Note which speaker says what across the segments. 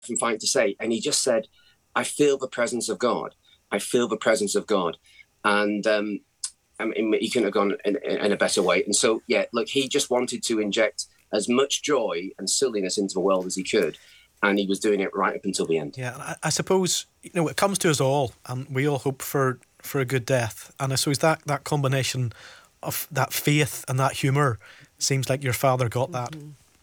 Speaker 1: and fighting to say. And he just said, I feel the presence of God. I feel the presence of God. And I mean, he couldn't have gone in a better way. And so, yeah, look, he just wanted to inject as much joy and silliness into the world as he could. And he was doing it right up until the end.
Speaker 2: Yeah, I suppose, it comes to us all, and we all hope for a good death. And I suppose that combination of that faith and that humour seems like your father got that.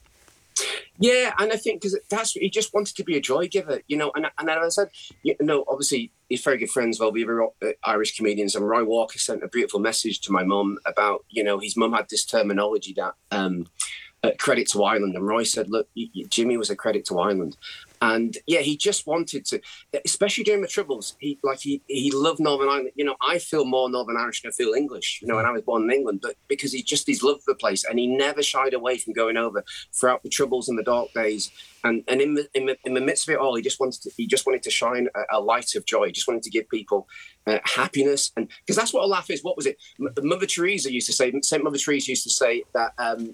Speaker 1: Yeah, and I think because he just wanted to be a joy giver, and as I said, obviously he's very good friends with other Irish comedians, and Roy Walker sent a beautiful message to my mum about, his mum had this terminology that credit to Ireland, and Roy said, look, Jimmy was a credit to Ireland. And yeah, he just wanted to, especially during the Troubles. He loved Northern Ireland. I feel more Northern Irish than I feel English. And I was born in England, but because he's loved the place, and he never shied away from going over throughout the Troubles and the dark days. And in the midst of it all, he just wanted to shine a light of joy. He just wanted to give people happiness, and because that's what a laugh is. What was it? Mother Teresa used to say. Saint Mother Teresa used to say that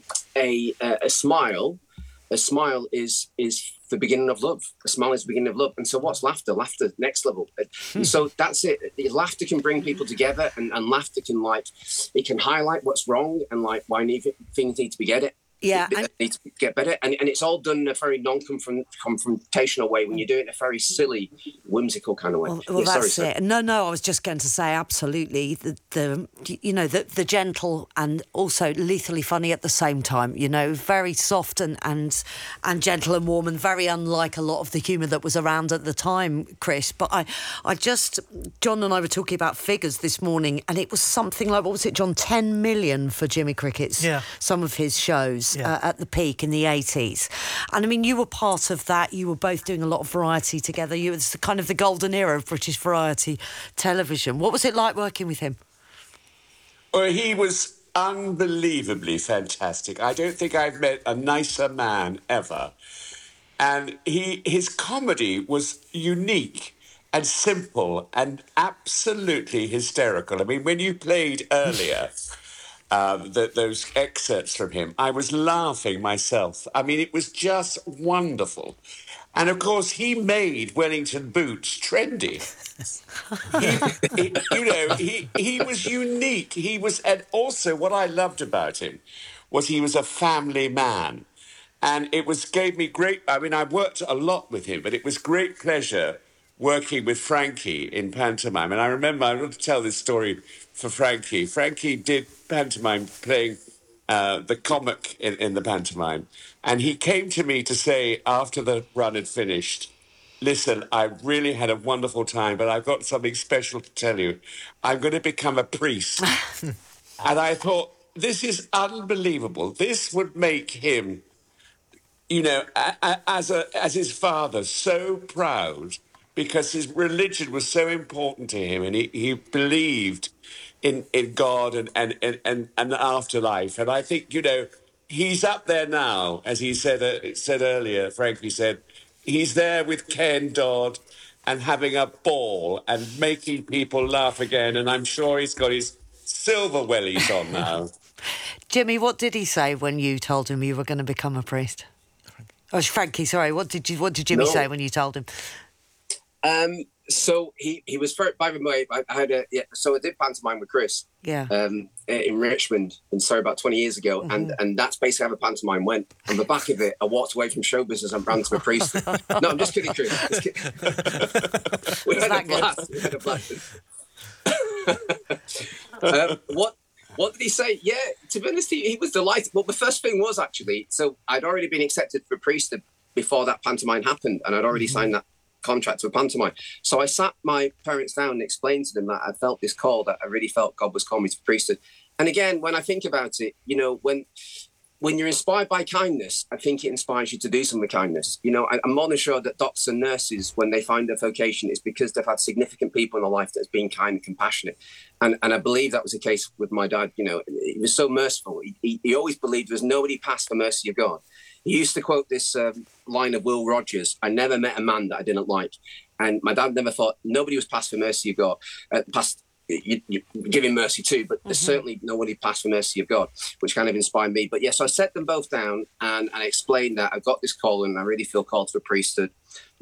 Speaker 1: a smile is the beginning of love. A smile is the beginning of love. And so what's laughter? Laughter, next level. And so that's it. Laughter can bring people together, and laughter can it can highlight what's wrong and why things need to be need to get better. And it's all done in a very non-confrontational way when you do it in a very silly, whimsical kind of way.
Speaker 3: Well, that's it. No, I was just going to say absolutely the gentle and also lethally funny at the same time, very soft and gentle and warm, and very unlike a lot of the humour that was around at the time, Chris. But John and I were talking about figures this morning, and it was something like, what was it, John, 10 million for Jimmy Crickett's, some of his shows. At the peak in the 80s. And I mean, you were part of that. You were both doing a lot of variety together. It's the kind of the golden era of British variety television. What was it like working with him?
Speaker 4: Well, he was unbelievably fantastic. I don't think I've met a nicer man ever. And his comedy was unique and simple and absolutely hysterical. I mean, when you played earlier... those excerpts from him, I was laughing myself. I mean, it was just wonderful. And of course, he made Wellington boots trendy. He was unique. And also what I loved about him was he was a family man. And gave me great, I mean, I worked a lot with him, but it was great pleasure working with Frankie in pantomime. And I remember, I want to tell this story for Frankie. Frankie did pantomime playing the comic in the pantomime. And he came to me to say, after the run had finished, listen, I really had a wonderful time, but I've got something special to tell you. I'm going to become a priest. And I thought, this is unbelievable. This would make him, as his father, so proud, because his religion was so important to him, and he believed in God and the afterlife. And I think, he's up there now, as he said earlier, Frankie said, he's there with Ken Dodd and having a ball and making people laugh again. And I'm sure he's got his silver wellies on now.
Speaker 3: Jimmy, what did he say when you told him you were going to become a priest? Oh, Frankie, sorry. What did Jimmy say when you told him?
Speaker 1: So he was very, by the way, I did pantomime with Chris.
Speaker 3: Yeah.
Speaker 1: In Richmond, and about 20 years ago, and that's basically how the pantomime went. On the back of it, I walked away from show business and ran to a priest. No, I'm just kidding, Chris. Just kidding. We had a blast. What did he say? Yeah, to be honest, he was delighted. Well, the first thing was actually, so I'd already been accepted for priesthood before that pantomime happened, and I'd already signed that contract to a pantomime. So I sat my parents down and explained to them that I felt this call, that I really felt God was calling me to priesthood. And again, when I think about it, when you're inspired by kindness, I think it inspires you to do some with kindness. I'm more than sure that doctors and nurses, when they find their vocation, it's because they've had significant people in their life that's been kind and compassionate. And I believe that was the case with my dad. He was so merciful. He always believed there was nobody past the mercy of God. He used to quote this line of Will Rogers, I never met a man that I didn't like. And my dad never thought nobody was past the mercy of God, past you giving mercy too, but there's certainly nobody past the mercy of God, which kind of inspired me. But yes, I set them both down and I explained that I've got this call and I really feel called to the priesthood.